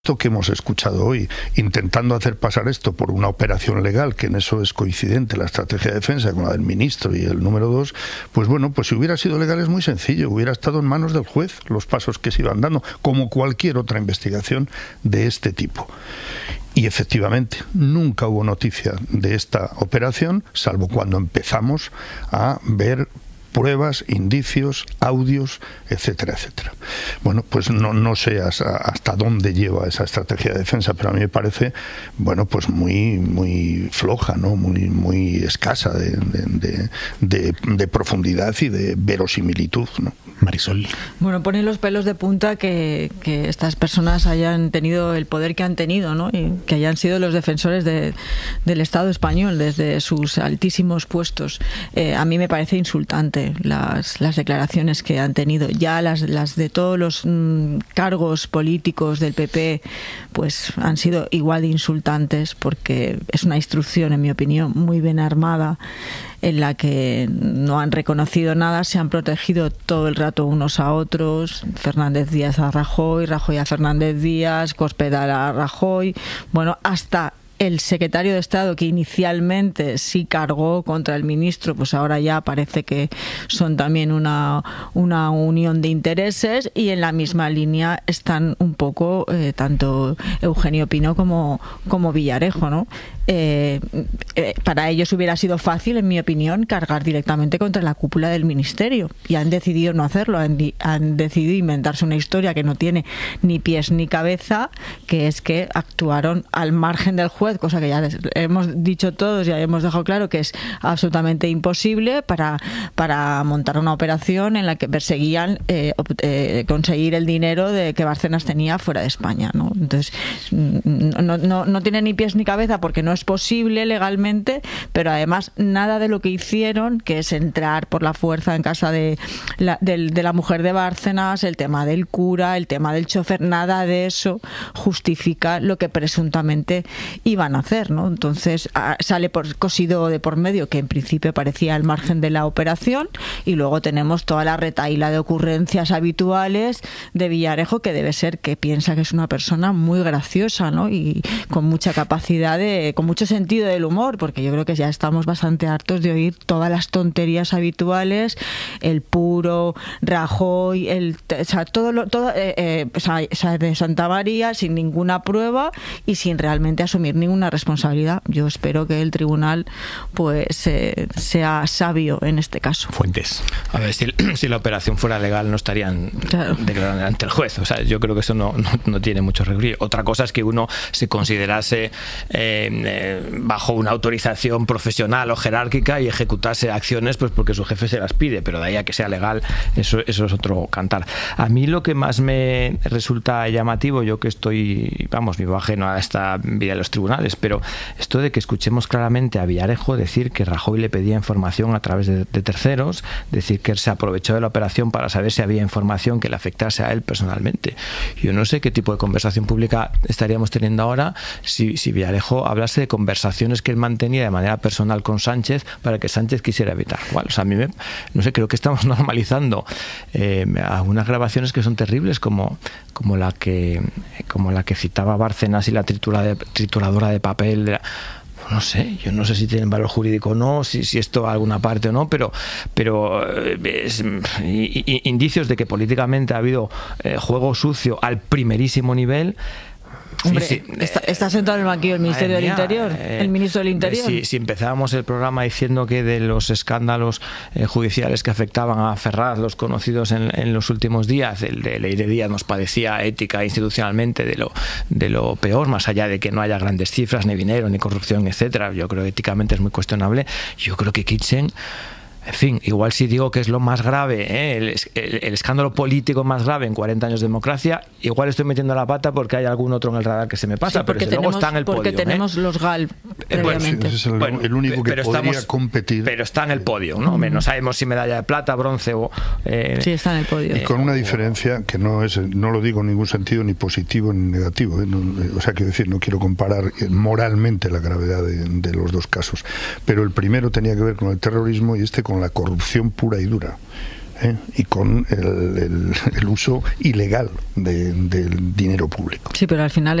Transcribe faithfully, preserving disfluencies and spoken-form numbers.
Esto que hemos escuchado hoy, intentando hacer pasar esto por una operación legal, que en eso es coincidente la estrategia de defensa con la del ministro y el número dos, pues bueno, pues si hubiera sido legal es muy sencillo, hubiera estado en manos del juez los pasos que se iban dando, como cualquier otra investigación de este tipo. Y efectivamente, nunca hubo noticia de esta operación, salvo cuando empezamos a ver pruebas, indicios, audios, etcétera, etcétera. Bueno, pues no, no sé hasta, hasta dónde lleva esa estrategia de defensa, pero a mí me parece, bueno, pues muy, muy floja, ¿no? Muy, muy escasa de, de, de, de, de profundidad y de verosimilitud, ¿no? Marisol. Bueno, pone los pelos de punta que, que estas personas hayan tenido el poder que han tenido, ¿no? Y que hayan sido los defensores de, del Estado español desde sus altísimos puestos. Eh, a mí me parece insultante las, las declaraciones que han tenido. Ya las, las de todos los mmm, cargos políticos del P P pues han sido igual de insultantes, porque es una instrucción, en mi opinión, muy bien armada, en la que no han reconocido nada, se han protegido todo el rato unos a otros. Fernández Díaz a Rajoy, Rajoy a Fernández Díaz, Cospedal a Rajoy, bueno, hasta el secretario de Estado, que inicialmente sí cargó contra el ministro, pues ahora ya parece que son también una, una unión de intereses, y en la misma línea están un poco eh, tanto Eugenio Pino como, como Villarejo, ¿no? Eh, eh, para ellos hubiera sido fácil, en mi opinión, cargar directamente contra la cúpula del ministerio, y han decidido no hacerlo, han, han decidido inventarse una historia que no tiene ni pies ni cabeza, que es que actuaron al margen del juez, cosa que ya hemos dicho todos, ya hemos dejado claro que es absolutamente imposible, para, para montar una operación en la que perseguían eh, eh, conseguir el dinero de que Bárcenas tenía fuera de España, ¿no? Entonces no, no, no tiene ni pies ni cabeza, porque no es posible legalmente, pero además nada de lo que hicieron, que es entrar por la fuerza en casa de la, de, de la mujer de Bárcenas, el tema del cura, el tema del chofer, nada de eso justifica lo que presuntamente iban a hacer, ¿no? Entonces sale por, cosido de por medio, que en principio parecía al margen de la operación, y luego tenemos toda la retahíla de ocurrencias habituales de Villarejo, que debe ser que piensa que es una persona muy graciosa, ¿no? Y con mucha capacidad de, con mucho sentido del humor, porque yo creo que ya estamos bastante hartos de oír todas las tonterías habituales, el puro, Rajoy, el, o sea, todo lo, todo, eh, eh, o sea, de Santa María, sin ninguna prueba y sin realmente asumir ninguna responsabilidad. Yo espero que el tribunal pues eh, sea sabio en este caso. Fuentes. A ver, si, si la operación fuera legal no estarían claro. declarando ante el juez. O sea, yo creo que eso no, no, no tiene mucho recurrir. Otra cosa es que uno se considerase eh, eh, bajo una autorización profesional o jerárquica y ejecutase acciones pues porque su jefe se las pide, pero de ahí a que sea legal, eso, eso es otro cantar. A mí lo que más me resulta llamativo, yo que estoy, vamos, vivo ajeno a esta vida de los tribunales, pero esto de que escuchemos claramente a Villarejo decir que Rajoy le pedía información a través de, de terceros, decir que él se aprovechó de la operación para saber si había información que le afectase a él personalmente. Yo no sé qué tipo de conversación pública estaríamos teniendo ahora si, si Villarejo hablase de conversaciones que él mantenía de manera personal con Sánchez para que Sánchez quisiera evitar. Bueno, o sea, a mí me, no sé, creo que estamos normalizando eh, algunas grabaciones que son terribles, como, como la que como la que citaba Bárcenas y la tritura de, trituradora de papel de la, no sé, yo no sé si tienen valor jurídico o no, si, si esto a alguna parte o no, pero, pero es, y, y, indicios de que políticamente ha habido eh, juego sucio al primerísimo nivel. Hombre, sí, sí. Está, está sentado en el banquillo el Ministerio del Interior, eh, el ministro del Interior. Si, si empezábamos el programa diciendo que de los escándalos eh, judiciales que afectaban a Ferraz, los conocidos en, en los últimos días, el de Leire Díaz nos parecía ética institucionalmente de lo, de lo peor, más allá de que no haya grandes cifras, ni dinero, ni corrupción, etcétera. Yo creo que éticamente es muy cuestionable. Yo creo que Kitchen, en fin, igual si digo que es lo más grave, ¿eh? el, el, el escándalo político más grave en cuarenta años de democracia, igual estoy metiendo la pata porque hay algún otro en el radar que se me pasa, sí, pero desde tenemos, luego está en el porque podio. Porque tenemos ¿eh? los G A L, previamente. Pues, es el, bueno, el único que podría estamos, competir. Pero está en el podio, ¿no? Mm. No sabemos si medalla de plata, bronce o... Eh, sí, está en el podio. Y con una diferencia que no es, no lo digo en ningún sentido ni positivo ni negativo, ¿eh? No, o sea, quiero decir, no quiero comparar moralmente la gravedad de, de los dos casos, pero el primero tenía que ver con el terrorismo y este con la corrupción pura y dura. ¿eh? Y con el, el, el uso ilegal de, del dinero público. Sí, pero al final